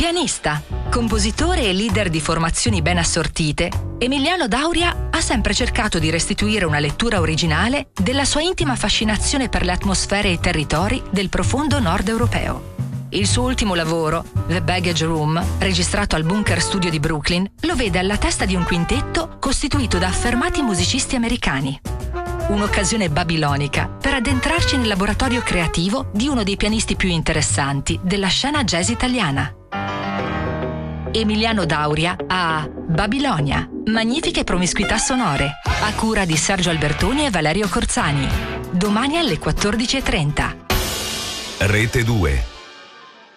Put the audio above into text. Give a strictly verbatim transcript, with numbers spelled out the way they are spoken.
Pianista, compositore e leader di formazioni ben assortite, Emiliano Dauria ha sempre cercato di restituire una lettura originale della sua intima fascinazione per le atmosfere e i territori del profondo nord europeo. Il suo ultimo lavoro, The Baggage Room, registrato al Bunker Studio di Brooklyn, lo vede alla testa di un quintetto costituito da affermati musicisti americani. Un'occasione babilonica per addentrarci nel laboratorio creativo di uno dei pianisti più interessanti della scena jazz italiana. Emiliano Dauria a Babilonia, magnifiche promiscuità sonore, a cura di Sergio Albertoni e Valerio Corzani. Domani alle quattordici e trenta. Rete due.